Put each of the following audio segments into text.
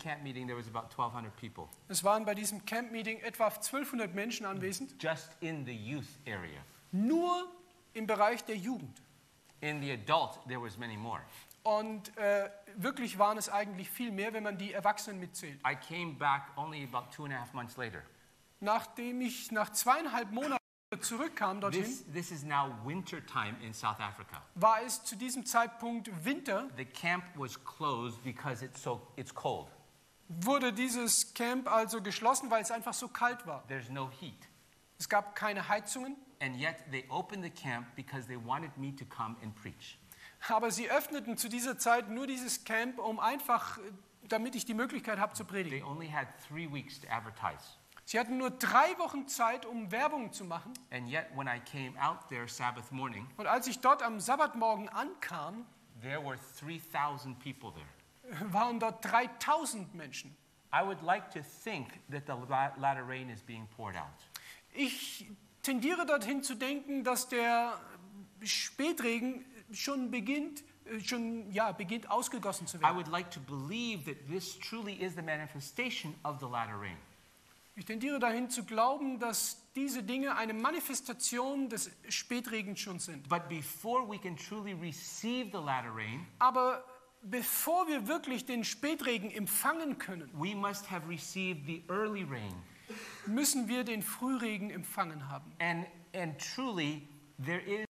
camp meeting, there was about 1,200 people. Es waren bei diesem Camp-Meeting etwa 1200 Menschen anwesend, Just in the youth area. nur im Bereich der Jugend. In the adult, there was many more. Und wirklich waren es eigentlich viel mehr, wenn man die Erwachsenen mitzählt. I came back only about 2.5 months later. Nachdem ich nach 2,5 Monaten zurückkam dorthin, This is now winter time in South Africa. war es zu diesem Zeitpunkt Winter, The camp was closed because it's cold. wurde dieses Camp also geschlossen, weil es einfach so kalt war. There's no heat. Es gab keine Heizungen, And yet they opened the camp because they wanted me to come and preach. aber sie öffneten zu dieser Zeit nur dieses Camp, um einfach, damit ich die Möglichkeit habe zu predigen. They only had 3 weeks to advertise. Sie hatten nur 3 Wochen Zeit, um Werbung zu machen. And yet when I came out there Sabbath morning, Und als ich dort am Sabbatmorgen ankam, there were 3,000 people there. waren dort 3000 Menschen. I would like to think that the latter rain is being poured out. Ich tendiere dorthin zu denken, dass der Spätregen schon beginnt ausgegossen zu I werden. would like to believe that this truly is the manifestation of the latter rain. Ich tendiere dahin zu glauben, dass diese Dinge eine Manifestation des Spätregens schon sind. But before we can truly receive the latter rain, Aber bevor wir wirklich den Spätregen empfangen können, we must have received the early rain. müssen wir den Frühregen empfangen haben. And truly, there is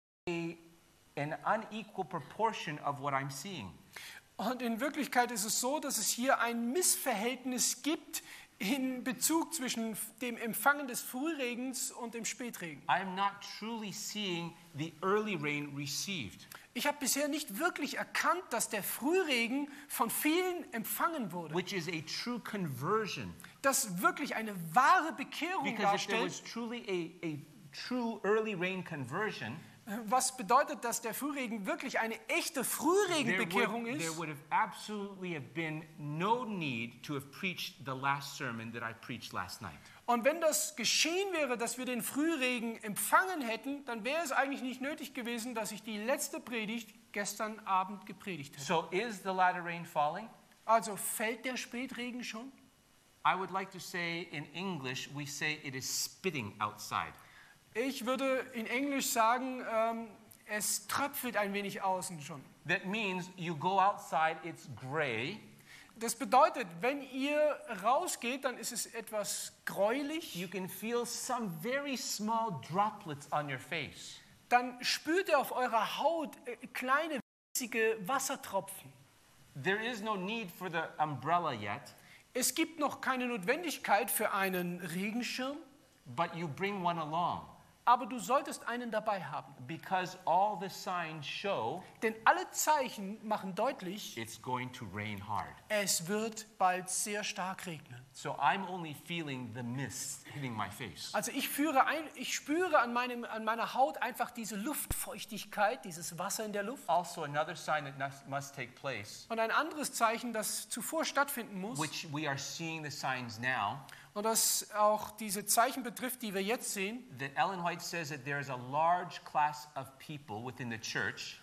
an unequal proportion of what I'm seeing. Und in Wirklichkeit ist es so, dass es hier ein Missverhältnis gibt in Bezug zwischen dem Empfangen des Frühregens und dem Spätregen. I'm not truly seeing the early rain received. Ich habe bisher nicht wirklich erkannt, dass der Frühregen von vielen empfangen wurde. Which is a true conversion. Das wirklich eine wahre Bekehrung Because if there darstellt. was truly a true early rain conversion, Was bedeutet, dass der Frühregen wirklich eine echte Frühregenbekehrung there ist? would have absolutely have been no need to have preached the last sermon that I preached last night. Und wenn das geschehen wäre, dass wir den Frühregen empfangen hätten, dann wäre es eigentlich nicht nötig gewesen, dass ich die letzte Predigt gestern Abend gepredigt hätte. So is the latter rain falling? Also fällt der Spätregen schon? I would like to say in English, we say it is spitting outside. Ich würde in Englisch sagen, es tröpfelt ein wenig außen schon. That means you go outside, it's gray, Das bedeutet, wenn ihr rausgeht, dann ist es etwas gräulich. you can feel some very small droplets on your face. Dann spürt ihr auf eurer Haut kleine winzige Wassertropfen. There is no need for the umbrella yet, Es gibt noch keine Notwendigkeit für einen Regenschirm, but you bring one along aber du solltest einen dabei haben. because all the signs show Denn alle Zeichen machen deutlich, it's going to rain hard. es wird bald sehr stark regnen. So I'm only feeling the mist hitting my face. Also ich spüre an meiner Haut einfach diese Luftfeuchtigkeit, dieses Wasser in der Luft. Also another sign that must take place, Und ein anderes Zeichen, das zuvor stattfinden muss, which we are seeing the signs now, und das auch diese Zeichen betrifft, die wir jetzt sehen, that Ellen White says that there is a large class of people within the church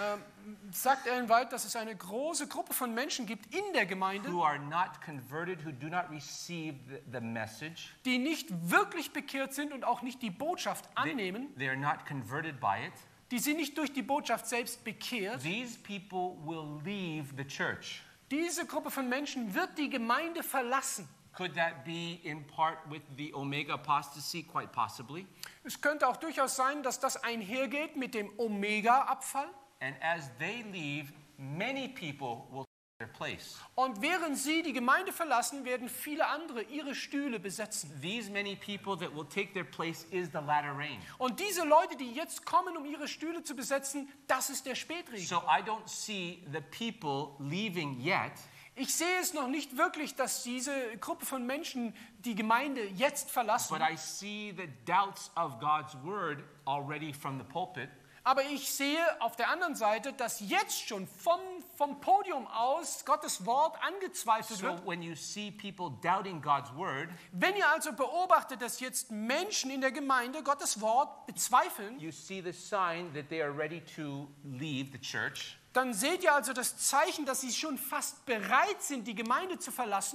sagt Ellen White, dass es eine große Gruppe von Menschen gibt in der Gemeinde, who are not converted, who do not receive the message. die nicht wirklich bekehrt sind und auch nicht die Botschaft annehmen, They are not converted by it. die sind nicht durch die Botschaft selbst bekehrt. These people will leave the church. Diese Gruppe von Menschen wird die Gemeinde verlassen. Could that be in part with the Omega apostasy? Quite possibly. Es könnte auch durchaus sein, dass das einhergeht mit dem Omega-Abfall. And as they leave, many people will take their place. Und während sie die Gemeinde verlassen, werden viele andere ihre Stühle besetzen. These many people that will take their place is the latter rain. Und diese Leute, die jetzt kommen, um ihre Stühle zu besetzen, das ist der Spätregen. So I don't see the people leaving yet, Ich sehe es noch nicht wirklich, dass diese Gruppe von Menschen die Gemeinde jetzt verlassen. but I see the doubts of God's word already from the pulpit. Aber ich sehe auf der anderen Seite, dass jetzt schon vom Podium aus Gottes Wort angezweifelt So wird. when you see people doubting God's word, Wenn ihr also beobachtet, dass jetzt Menschen in der Gemeinde Gottes Wort bezweifeln, you see the sign that they are ready to leave the church. dann seht ihr also das Zeichen, dass sie schon fast bereit sind, die Gemeinde zu verlassen.